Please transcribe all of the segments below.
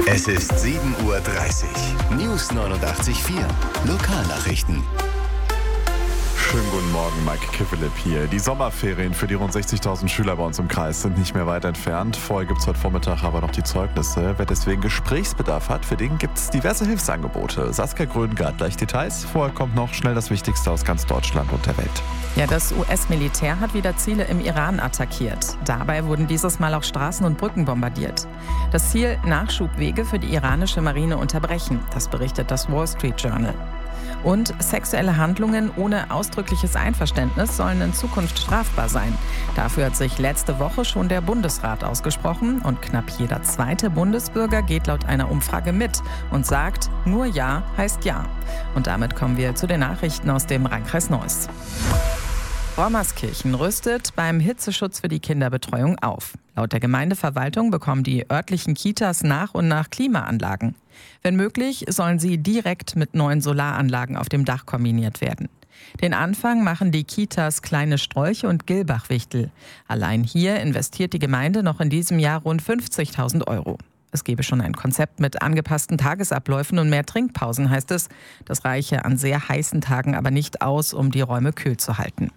Es ist 7:30 Uhr. News 89.4. Lokalnachrichten. Schönen guten Morgen, Mike Kivelip hier. Die Sommerferien für die rund 60.000 Schüler bei uns im Kreis sind nicht mehr weit entfernt. Vorher gibt es heute Vormittag aber noch die Zeugnisse. Wer deswegen Gesprächsbedarf hat, für den gibt es diverse Hilfsangebote. Saskia Gröninger hat gleich Details. Vorher kommt noch schnell das Wichtigste aus ganz Deutschland und der Welt. Ja, das US-Militär hat wieder Ziele im Iran attackiert. Dabei wurden dieses Mal auch Straßen und Brücken bombardiert. Das Ziel: Nachschubwege für die iranische Marine unterbrechen. Das berichtet das Wall Street Journal. Und sexuelle Handlungen ohne ausdrückliches Einverständnis sollen in Zukunft strafbar sein. Dafür hat sich letzte Woche schon der Bundesrat ausgesprochen und knapp jeder zweite Bundesbürger geht laut einer Umfrage mit und sagt, nur Ja heißt Ja. Und damit kommen wir zu den Nachrichten aus dem Rheinkreis Neuss. Rommerskirchen rüstet beim Hitzeschutz für die Kinderbetreuung auf. Laut der Gemeindeverwaltung bekommen die örtlichen Kitas nach und nach Klimaanlagen. Wenn möglich, sollen sie direkt mit neuen Solaranlagen auf dem Dach kombiniert werden. Den Anfang machen die Kitas Kleine Strolche und Gilbach-Wichtel. Allein hier investiert die Gemeinde noch in diesem Jahr rund 50.000 €. Es gebe schon ein Konzept mit angepassten Tagesabläufen und mehr Trinkpausen, heißt es. Das reiche an sehr heißen Tagen aber nicht aus, um die Räume kühl zu halten.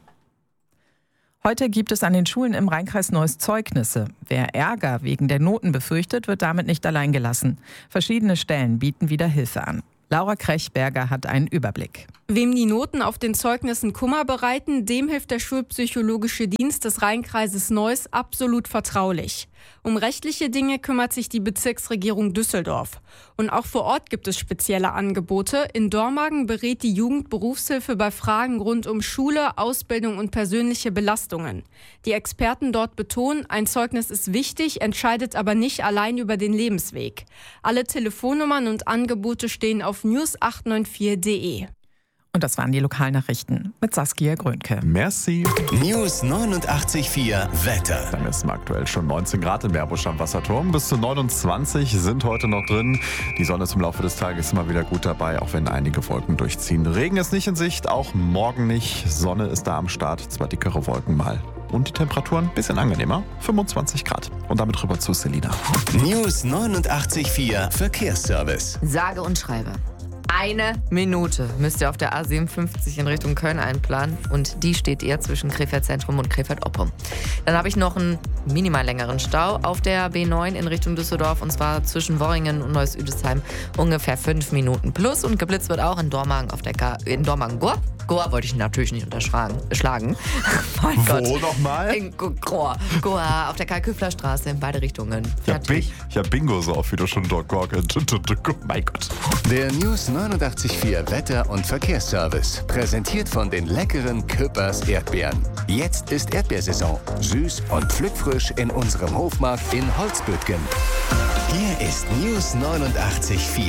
Heute gibt es an den Schulen im Rheinkreis Neuss Zeugnisse. Wer Ärger wegen der Noten befürchtet, wird damit nicht allein gelassen. Verschiedene Stellen bieten wieder Hilfe an. Laura Krechberger hat einen Überblick. Wem die Noten auf den Zeugnissen Kummer bereiten, dem hilft der Schulpsychologische Dienst des Rheinkreises Neuss absolut vertraulich. Um rechtliche Dinge kümmert sich die Bezirksregierung Düsseldorf. Und auch vor Ort gibt es spezielle Angebote. In Dormagen berät die Jugendberufshilfe bei Fragen rund um Schule, Ausbildung und persönliche Belastungen. Die Experten dort betonen, ein Zeugnis ist wichtig, entscheidet aber nicht allein über den Lebensweg. Alle Telefonnummern und Angebote stehen auf news894.de. Und das waren die Lokalnachrichten mit Saskia Grönke. Merci. News 89.4 Wetter. Dann ist es aktuell schon 19 Grad in Meerbusch am Wasserturm. Bis zu 29 sind heute noch drin. Die Sonne ist im Laufe des Tages immer wieder gut dabei, auch wenn einige Wolken durchziehen. Regen ist nicht in Sicht, auch morgen nicht. Sonne ist da am Start, zwar dickere Wolken mal. Und die Temperaturen ein bisschen angenehmer, 25 Grad. Und damit rüber zu Selina. News 89.4 Verkehrsservice. Sage und schreibe: 1 Minute müsst ihr auf der A57 in Richtung Köln einplanen und die steht ihr zwischen Krefeld Zentrum und Krefeld-Oppum. Dann habe ich noch einen minimal längeren Stau auf der B9 in Richtung Düsseldorf und zwar zwischen Worringen und Neuss-Üdesheim ungefähr 5 Minuten plus und geblitzt wird auch in Dormagen in Dormagen-Goa. Goa wollte ich natürlich nicht schlagen. Mein Gott. Wo nochmal? In Goa auf der Karl-Köfler-Straße in beide Richtungen. Ich hab Bingo so oft, wie du schon dort mein Gott. Der News 89.4 Wetter- und Verkehrsservice. Präsentiert von den leckeren Küppers Erdbeeren. Jetzt ist Erdbeersaison. Süß und pflückfrisch in unserem Hofmarkt in Holzbüttgen. Hier ist News 89.4.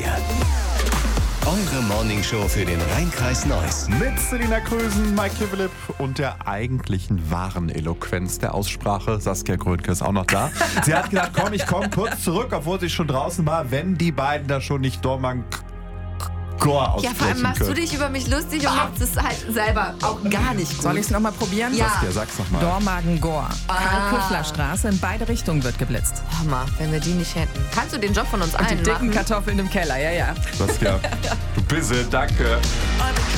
Eure Morningshow für den Rheinkreis Neuss. Mit Selina Krösen, Mike Kivelip und der eigentlichen wahren Eloquenz der Aussprache. Saskia Grönke ist auch noch da. Sie hat gedacht, ich komme kurz zurück, obwohl sie schon draußen war, wenn die beiden da schon nicht Dormagen aussprechen Ja, vor allem machst können. du dich über mich lustig und machst es halt selber auch gar nicht gut. Soll ich es nochmal probieren? Ja. Saskia, sag's nochmal. Dormagen-Goa. Karl-Köfler-Straße, in beide Richtungen wird geblitzt. Hammer, wenn wir die nicht hätten. Kannst du den Job von uns Und die allen dicken machen? Kartoffeln im Keller, ja. Saskia, du bisse, danke.